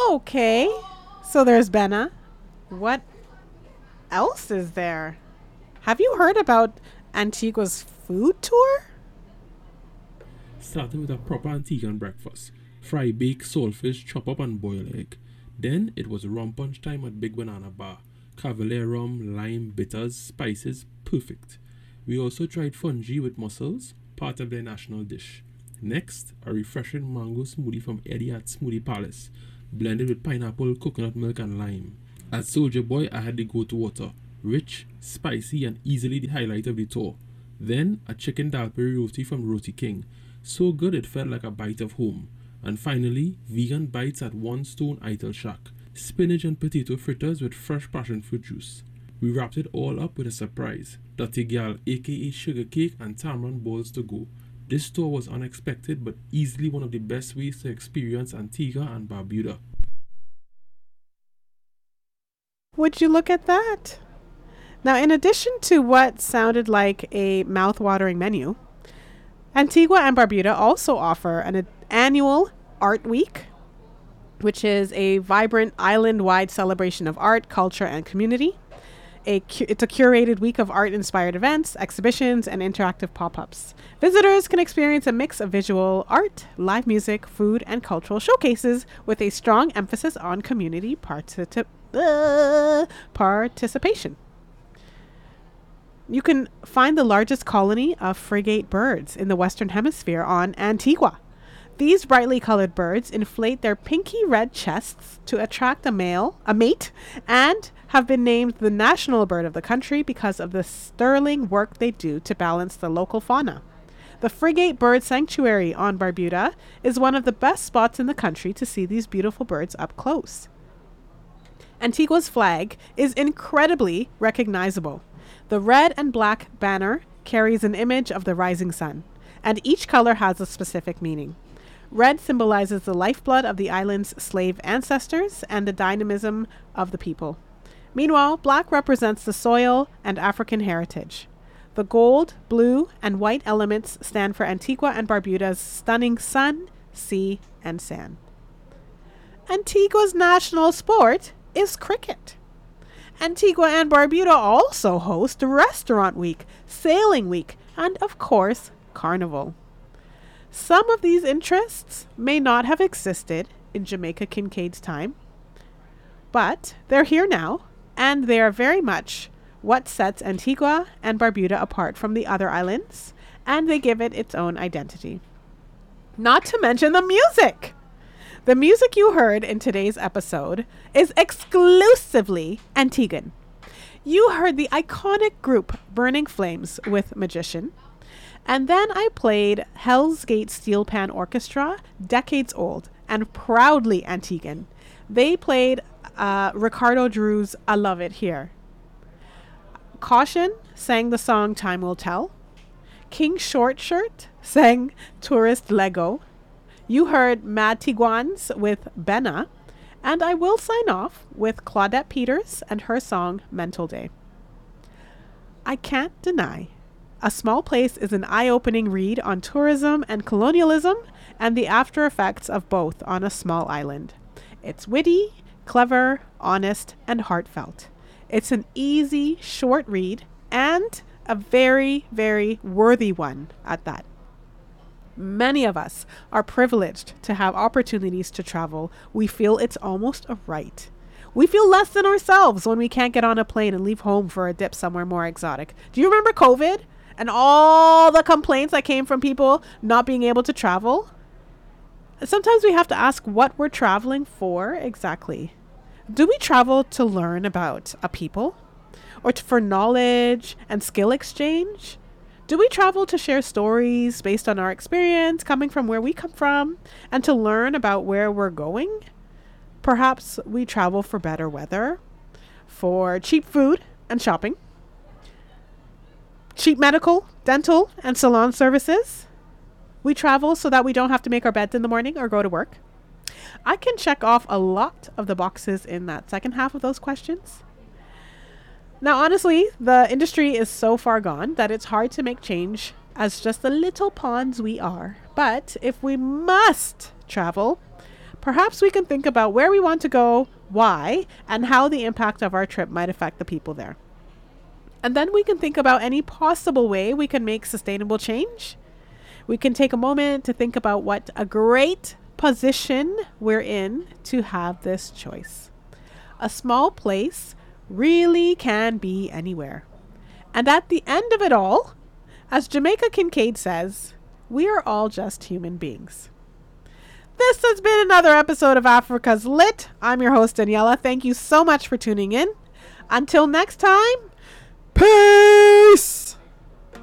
Okay. So there's Benna. What else is there? Have you heard about Antigua's food tour? Starting with a proper Antiguan breakfast. Fry, bake, saltfish, chop up and boil egg. Then it was rum punch time at Big Banana Bar. Cavalier rum, lime, bitters, spices, perfect. We also tried fungi with mussels, part of their national dish. Next, a refreshing mango smoothie from Eddie at Smoothie Palace, blended with pineapple, coconut milk, and lime. At Soldier Boy, I had the go-to water, rich, spicy, and easily the highlight of the tour. Then, a chicken dal peri roti from Roti King, so good it felt like a bite of home. And finally, vegan bites at One Stone Idol Shack, spinach and potato fritters with fresh passion fruit juice. We wrapped it all up with a surprise, Dirty Gal aka sugar cake and tamarind balls to go. This tour was unexpected but easily one of the best ways to experience Antigua and Barbuda. Would you look at that? Now, in addition to what sounded like a mouth-watering menu, Antigua and Barbuda also offer an annual Art Week, which is a vibrant island-wide celebration of art, culture, and community. It's a curated week of art-inspired events, exhibitions, and interactive pop-ups. Visitors can experience a mix of visual art, live music, food, and cultural showcases with a strong emphasis on community participation. You can find the largest colony of frigate birds in the Western Hemisphere on Antigua. These brightly colored birds inflate their pinky red chests to attract a mate, and have been named the national bird of the country because of the sterling work they do to balance the local fauna. The Frigate Bird Sanctuary on Barbuda is one of the best spots in the country to see these beautiful birds up close. Antigua's flag is incredibly recognizable. The red and black banner carries an image of the rising sun, and each color has a specific meaning. Red symbolizes the lifeblood of the island's slave ancestors and the dynamism of the people. Meanwhile, black represents the soil and African heritage. The gold, blue, and white elements stand for Antigua and Barbuda's stunning sun, sea, and sand. Antigua's national sport is cricket. Antigua and Barbuda also host Restaurant Week, Sailing Week, and of course, Carnival. Some of these interests may not have existed in Jamaica Kincaid's time, but they're here now, and they are very much what sets Antigua and Barbuda apart from the other islands, and they give it its own identity. Not to mention the music! The music you heard in today's episode is exclusively Antiguan. You heard the iconic group Burning Flames with Magician, and then I played Hell's Gate Steel Pan Orchestra, decades old and proudly Antiguan. They played Ricardo Drew's I Love It Here. Caution sang the song Time Will Tell. King Short Shirt sang Tourist Lego. You heard Mad Tiguans with Benna, and I will sign off with Claudette Peters and her song Mental Day. I can't deny, A Small Place is an eye-opening read on tourism and colonialism and the after effects of both on a small island. It's witty, clever, honest, and heartfelt. It's an easy, short read and a very, very worthy one at that. Many of us are privileged to have opportunities to travel. We feel it's almost a right. We feel less than ourselves when we can't get on a plane and leave home for a dip somewhere more exotic. Do you remember COVID and all the complaints that came from people not being able to travel? Sometimes we have to ask what we're traveling for exactly. Do we travel to learn about a people or for knowledge and skill exchange? Do we travel to share stories based on our experience coming from where we come from and to learn about where we're going? Perhaps we travel for better weather, for cheap food and shopping, cheap medical, dental, and salon services. We travel so that we don't have to make our beds in the morning or go to work. I can check off a lot of the boxes in that second half of those questions. Now, honestly, the industry is so far gone that it's hard to make change as just the little pawns we are. But if we must travel, Perhaps we can think about where we want to go, why, and how the impact of our trip might affect the people there. And then we can think about any possible way we can make sustainable change. We can take a moment to think about what a great position we're in to have this choice. A small place really can be anywhere. And at the end of it all, as Jamaica Kincaid says, we are all just human beings. This has been another episode of Africa's Lit. I'm your host, Daniela. Thank you so much for tuning in. Until next time, peace!